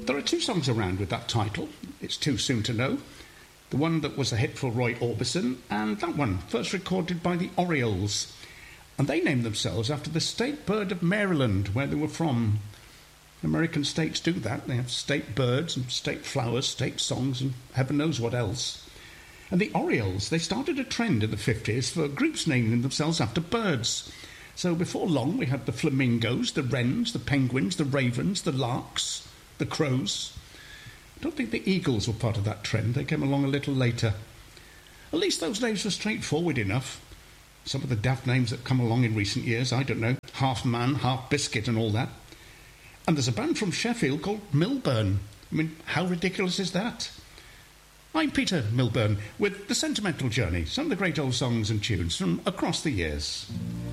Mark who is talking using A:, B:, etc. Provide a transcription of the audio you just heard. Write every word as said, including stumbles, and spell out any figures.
A: there are two songs around with that title. It's Too Soon to Know. The one that was a hit for Roy Orbison, and that one, first recorded by the Orioles. And they named themselves after the state bird of Maryland, where they were from. American states do that. They have state birds and state flowers, state songs, and heaven knows what else. And the Orioles, they started a trend in the fifties for groups naming themselves after birds. So before long, we had the flamingos, the wrens, the penguins, the ravens, the larks, the crows. I don't think the eagles were part of that trend. They came along a little later. At least those names were straightforward enough. Some of the daft names that come along in recent years, I don't know, half man, half biscuit and all that. And there's a band from Sheffield called Milburn. I mean, how ridiculous is that? I'm Peter Milburn with The Sentimental Journey, some of the great old songs and tunes from across the years.